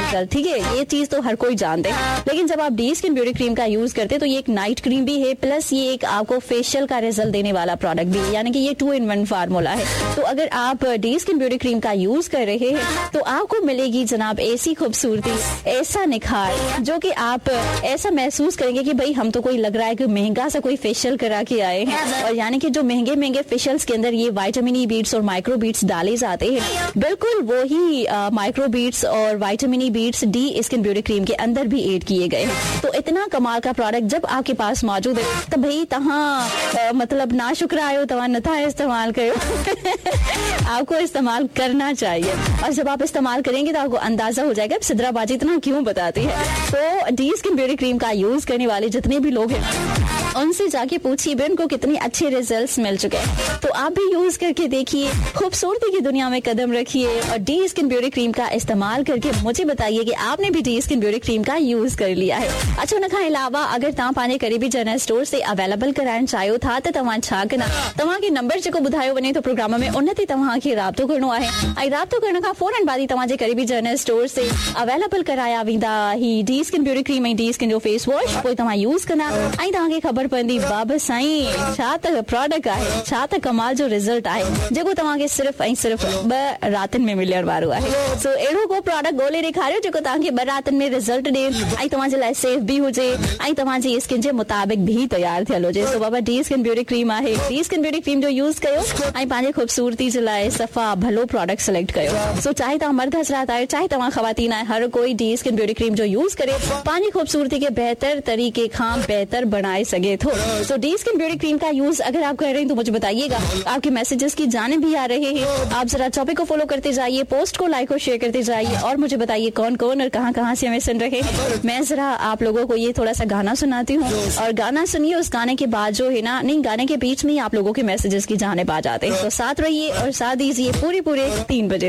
Result, ठीक है, ये चीज तो हर कोई जानते हैं। लेकिन जब आप डी स्किन ब्यूटी क्रीम का यूज करते हैं तो ये एक नाइट क्रीम भी है, प्लस ये एक आपको फेशियल का रिजल्ट देने वाला प्रोडक्ट भी है, यानी कि ये 2-in-1 फार्मूला है। तो अगर आप डी स्किन ब्यूटी क्रीम का यूज कर रहे हैं तो आपको मिलेगी जनाब ऐसी खूबसूरती, ऐसा निखार, जो कि आप ऐसा महसूस करेंगे कि भाई हम तो कोई लग रहा है कि महंगा सा कोई फेशियल करा के आए हैं। और यानी कि जो महंगे महंगे फेशियल्स के अंदर ये विटामिन ई बीट्स और माइक्रो बीट्स डाले जाते हैं, बिल्कुल वही माइक्रो बीट्स और vitamin E beats D skin beauty cream के अंदर भी ऐड किए गए हैं। तो इतना कमाल का प्रोडक्ट जब आपके पास मौजूद है तो भाई तहाँ मतलब ना शुक्र आयो तहाँ नथा इस्तेमाल करो आपको इस्तेमाल करना चाहिए। और जब आप इस्तेमाल करेंगे तो आपको अंदाजा हो जाएगा सिद्राबाजी इतना क्यों बताती है। तो डी स्किन ब्यूटी क्रीम का यूज करने वाले जितने भी लोग हैं उनसे जाके पूछिए भी उनको कितने अच्छे रिजल्ट्स मिल चुके हैं। तो आप भी यूज करके देखिए, खूबसूरती की दुनिया में कदम रखिए और डी स्किन ब्यूटी क्रीम का इस्तेमाल करके मुझे बताइए कि आपने भी डी स्किन ब्यूटी क्रीम का यूज कर लिया है। अच्छा, उन खां अलावा अगर तव्हां पंहिंजे करीबी जनरल स्टोर से अवेलेबल कराइण चाहियो था त तव्हां छा कना, तव्हांखे नंबर जेको ॿुधायो वञे तो प्रोग्राम में उन ते तव्हांखे राब्तो करणो आहे ऐं राब्तो करण खां फौरन बाद ई तव्हांजे करीबी जनरल स्टोर से अवेलेबल कराया वेंदा ही डी स्किन ब्यूटी क्रीम ऐं डी स्किन जो फेस वॉश। पोइ तव्हां यूज कंदा ऐं तव्हांखे ख़बर पवंदी बाबा साईं छा त प्रोडक्ट आहे, छा त कमाल जो रिजल्ट आहे जेको तव्हांखे सिर्फ़ ऐं सिर्फ़ 2 रातिनि में मिलण वारो आहे। सो अहिड़ो को प्रोडक्ट ॻोल्हे ॾेखारियो जेको तव्हांखे 2 रातिनि में रिजल्ट ॾे ऐं तव्हांजे लाइ सेफ भी हुजे ऐं तव्हांजी स्किन जे मुताबिक भी तैयार थियल हुजे। सो बाबा डी स्किन ब्यूटी क्रीम आहे, डी स्किन ब्यूटी क्रीम जो यूज कयो ऐं पंहिंजे खूबसूरती जे लाइ सफ़ा भलो प्रोडक्ट सिलेक्ट कयो। सो चाहे तव्हां मर्द हज़रात आहियो, चाहे तव्हां ख़वातीन आहियो, हर कोई डी स्किन ब्यूटी क्रीम जो यूज करे पंहिंजी खूबसूरती के बेहतर तरीके खां बेहतर बनाए सके थो। सो डी स्किन ब्यूटी क्रीम का यूज अगर आप कर रहे हैं तो मुझे बताइएगा। आपके मैसेजेस की जाने भी आ रहे हैं, आप जरा टॉपिक को फॉलो करते जाइए, पोस्ट को लाइक और शेयर करते जाइए और मुझे बताइए कौन कौन और कहां कहां से हमें सुन रहे हैं। मैं जरा आप लोगों को ये थोड़ा सा गाना सुनाती हूँ और गाना सुनिए, उस गाने के बाद जो है ना, नहीं गाने के बीच में ही आप लोगों के मैसेजेस की जाने आ जाते हैं। तो साथ रहिए और साथ दीजिए पूरे 3 बजे।